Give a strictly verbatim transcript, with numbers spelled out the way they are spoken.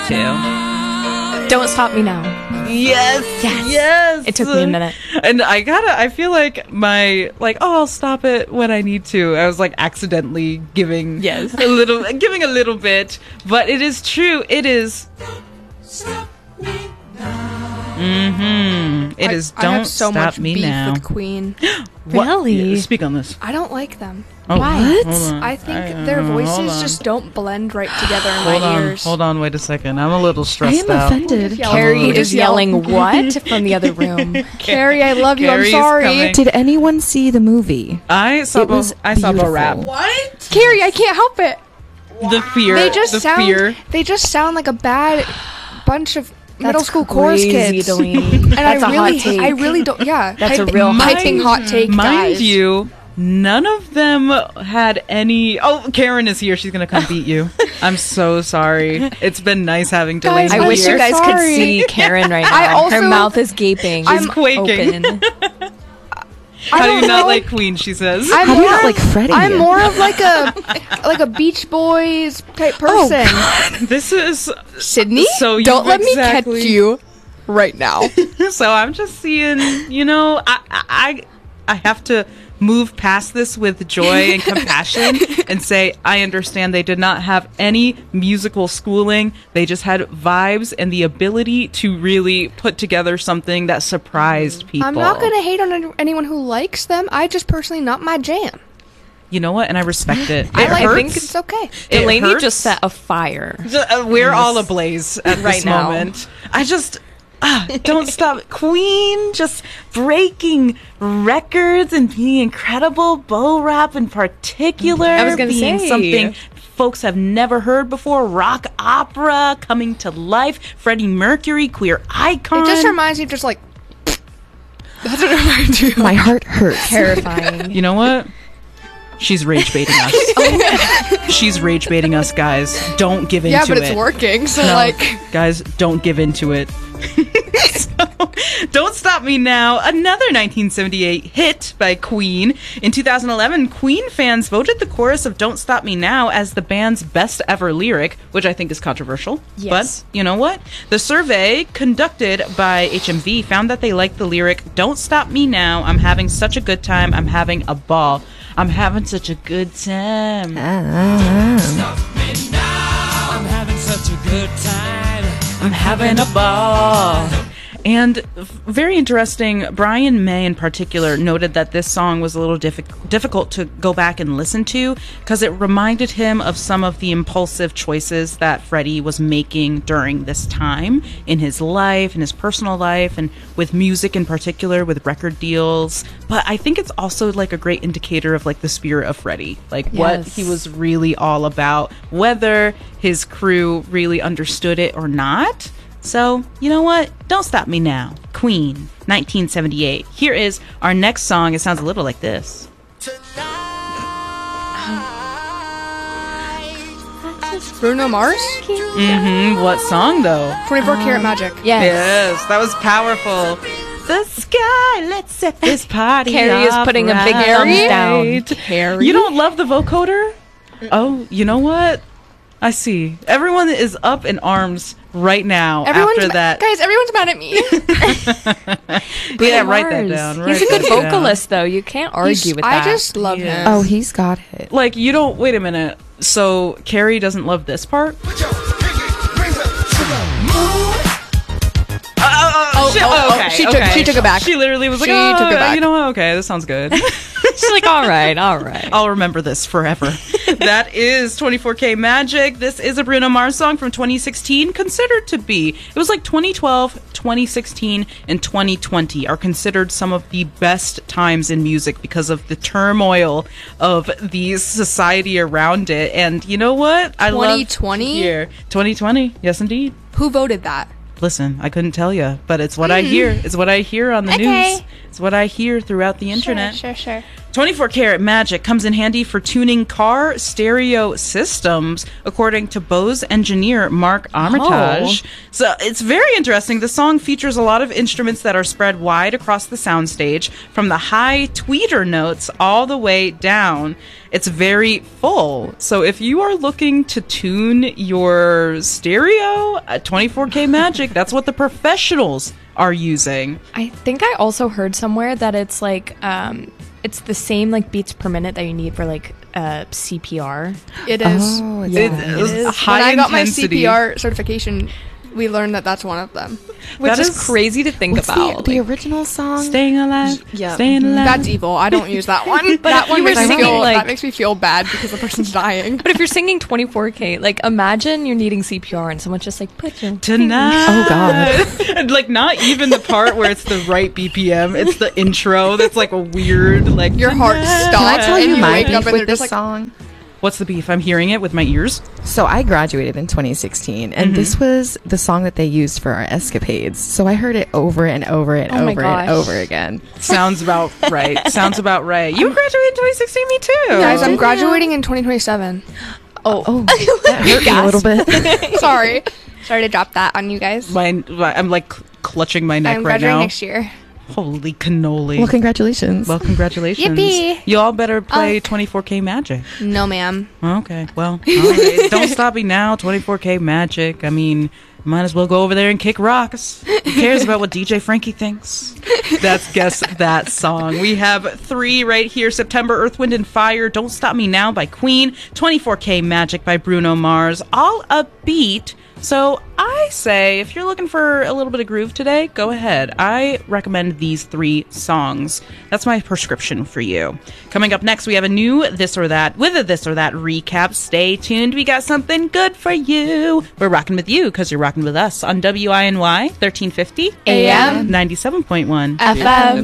to. Don't Stop Me Now. Yes, yes, yes. It took me a minute, and I gotta. I feel like my like. Oh, I'll stop it when I need to. I was like accidentally giving yes a little, giving a little bit, but it is true. It is. Stop me now. Mm-hmm. It I, is. I Don't have so stop much me beef now. with Queen. Really? Yeah, speak on this. I don't like them. Oh, Why? Hold on. I think I, uh, their hold voices on. just don't blend right together in Hold my on. ears. Hold on. Wait a second. I'm a little I stressed am out. offended. Carrie Just is yell. yelling what from the other room. Carrie, I love you. Carrie's I'm sorry. coming. Did anyone see the movie? I saw. It was Bo- I saw Bo beautiful. Rap. What? Carrie, I can't help it. The fear. They just the sound. fear. They just sound like a bad bunch of middle That's school chorus crazy, kids. Delaney. And That's I a really, hot take. I really don't. Yeah, That's a type- real hot typing take. hot take. Mind guys. you, none of them had any. Oh, Karen is here. She's gonna come beat you. I'm so sorry. It's been nice having Delaney Guys, I I'm wish so you guys could sorry. see Karen right now. I also- Her mouth is gaping. I'm She's quaking. Open. I How do don't you not know. like Queen? She says. I'm How do you more not of- like Freddie? I'm more of like a like a Beach Boys type person. This is Sydney, So don't you've let exactly- me catch you right now. So I'm just seeing. You know, I I I have to move past this with joy and compassion and say I understand they did not have any musical schooling. They just had vibes and the ability to really put together something that surprised people. I'm not gonna hate on any- anyone who likes them. I just personally not my jam. You know what? And I respect it. I It like hurts. think it's okay. It Delaney hurts. just set a fire. Ju- uh, We're all ablaze at Right this now. moment. I just ah, don't stop. Queen just breaking records and being incredible. Bo Rap in particular. I was gonna being say. something folks have never heard before. Rock opera coming to life. Freddie Mercury, queer icon. It just reminds me of just like that's what it reminds me of. My heart hurts. Terrifying. You know what? She's rage baiting us. She's rage baiting us, guys. Don't give into Yeah, it. but it's working. So No, like guys, don't give into it. So, Don't Stop Me Now, another nineteen seventy-eight hit by Queen. In two thousand eleven, Queen fans voted the chorus of Don't Stop Me Now as the band's best ever lyric, which I think is controversial. Yes. But you know what? The survey conducted by H M V found that they liked the lyric, Don't Stop Me Now, I'm having such a good time, I'm having a ball. I'm having such a good time. Stop me now. I'm having such a good time. I'm having a ball. And very interesting, Brian May in particular noted that this song was a little diffi- difficult to go back and listen to because it reminded him of some of the impulsive choices that Freddie was making during this time in his life, in his personal life, and with music in particular, with record deals. But I think it's also like a great indicator of like the spirit of Freddie, like what Yes. he was really all about, whether his crew really understood it or not. So, you know what? Don't Stop Me Now. Queen, nineteen seventy-eight. Here is our next song. It sounds a little like this. Bruno Mars, Mm-hmm. What song, though? twenty-four Karat Magic. Yes. Yes, that was powerful. The sky, let's set this party Carrie is off putting a big right. thumbs down. Carrie? You don't love the vocoder? Oh, you know what? I see. Everyone is up in arms right now Everyone's after ma- that. guys, everyone's mad at me. Yeah, write that Mars. down. He's a write good that down. vocalist, though. You can't argue He's- with I that. just love Yeah. him. Oh, he's got it. Like, you don't. Wait a minute. So, Carrie doesn't love this part? Oh, shit. oh, okay, she took- okay. she took it back. She literally was like, She oh, took it back. you know what? Okay, this sounds good. She's like, all right, all right. I'll remember this forever. That is twenty-four K Magic. This is a Bruno Mars song from twenty sixteen, considered to be. It was like twenty twelve, twenty sixteen, and twenty twenty are considered some of the best times in music because of the turmoil of the society around it. And you know what? I love twenty twenty? here. twenty twenty, yes indeed. Who voted that? Listen, I couldn't tell you, but it's what I hear. It's what I hear on the Okay. news. It's what I hear throughout the internet. Sure, sure, sure. twenty-four karat magic comes in handy for tuning car stereo systems, according to Bose engineer Mark Armitage. Oh. So it's very interesting. The song features a lot of instruments that are spread wide across the soundstage, from the high tweeter notes all the way down. It's very full. So if you are looking to tune your stereo at twenty-four K Magic, that's what the professionals are using. I think I also heard somewhere that it's like um it's the same like beats per minute that you need for like uh C P R. It is. Oh, It- yeah. it was It is. high When I got my intensity. C P R certification, we learned that that's one of them. Which That is, is- crazy to think What's about. the, the like- original song? Staying alive, Yeah. staying alive. That's evil. I don't use that one. that one you were makes me singing, feel, like- that makes me feel bad because the person's dying. but if you're singing twenty-four K, like imagine you're needing C P R and someone's just like put your Tonight. Oh, God. And, like, not even the part where it's the right B P M. It's the intro that's like a weird, like, Your heart tonight. stops. Can I tell and you you my wake up beef and with they're this just like, song? What's the beef? I'm hearing it with my ears. So I graduated in twenty sixteen, and Mhm. this was the song that they used for our escapades. So I heard it over and over and Oh my over gosh. and over again. Sounds about right. Sounds about right. You graduated in twenty sixteen, me too. guys, I'm Yeah. graduating in twenty twenty-seven. Oh, that hurt me a little bit. Sorry. Sorry to drop that on you guys. My, my- I'm like cl- clutching my neck I'm right graduating now. next year. Holy cannoli. Well, congratulations. Well, congratulations. Yippee. You all better play Uh, twenty-four K Magic. No, ma'am. Okay, well, all right. Don't stop me now. twenty-four K Magic. I mean, might as well go over there and kick rocks. Who cares about what D J Frankie thinks? That's Guess That Song. We have three right here. September, Earth, Wind, and Fire. Don't Stop Me Now by Queen. twenty-four K Magic by Bruno Mars. All upbeat. So I say, if you're looking for a little bit of groove today, go ahead. I recommend these three songs. That's my prescription for you. Coming up next, we have a new This or That with a This or That recap. Stay tuned. We got something good for you. We're rocking with you because you're rocking with us on W I N Y thirteen fifty A M ninety-seven point one F M.